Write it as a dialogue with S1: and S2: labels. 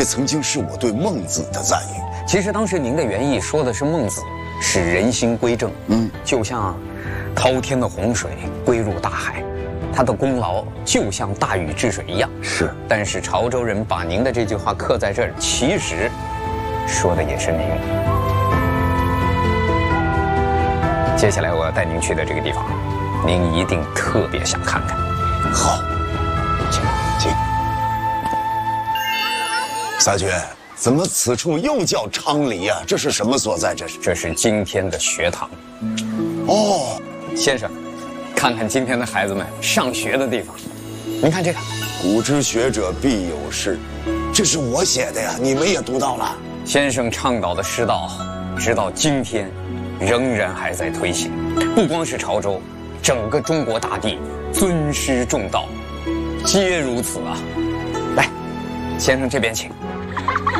S1: 这曾经是我对孟子的赞誉。
S2: 其实当时您的原意说的是孟子使人心归正，就像滔天的洪水归入大海，他的功劳就像大禹治水一样。
S1: 是，
S2: 但是潮州人把您的这句话刻在这儿，其实说的也是您。接下来我要带您去的这个地方，您一定特别想看看。
S1: 好，请。三绝，怎么此处又叫昌黎啊？这是什么所在？
S2: 这是今天的学堂。
S1: 哦，
S2: 先生，看看今天的孩子们上学的地方。您看这个，
S1: 古之学者必有师，这是我写的呀，你们也读到了。
S2: 先生倡导的师道，直到今天，仍然还在推行。不光是潮州，整个中国大地尊师重道，皆如此啊！来，先生这边请。